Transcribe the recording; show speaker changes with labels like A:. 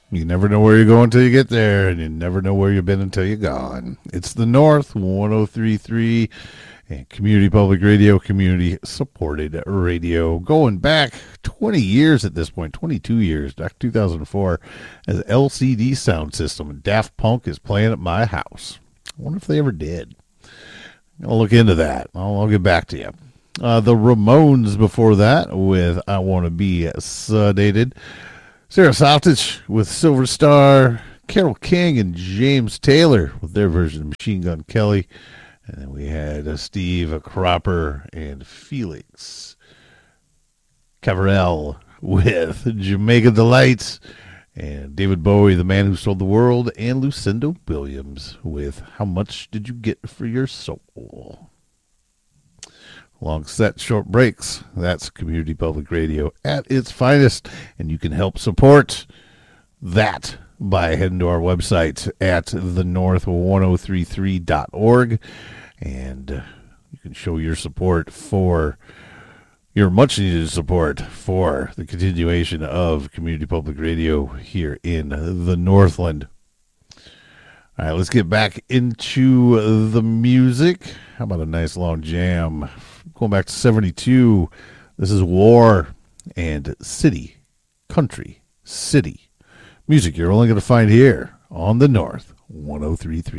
A: You never know where you're going until you get there, and you never know where you've been until you're gone. It's the North 1033 and Community Public Radio, community supported radio. Going back 20 years at this point, 22 years, back 2004, as LCD Sound System. Daft Punk is playing at my house. I wonder if they ever did. I'll look into that. I'll get back to you. The Ramones before that with I Want to Be Sedated. Sarah Saltich with Silver Star. Carole King and James Taylor with their version of Machine Gun Kelly. And then we had Steve Cropper and Felix Cavarel with Jamaica Delights. And David Bowie, The Man Who Sold the World. And Lucinda Williams with How Much Did You Get for Your Soul? Long set, short breaks. That's Community Public Radio at its finest. And you can help support that by heading to our website at thenorth1033.org. And you can show your support for your much needed support for the continuation of Community Public Radio here in the Northland. All right, let's get back into the music. How about a nice long jam? Going back to 72. This is War and City, Country, City. Music you're only going to find here on the North 1033.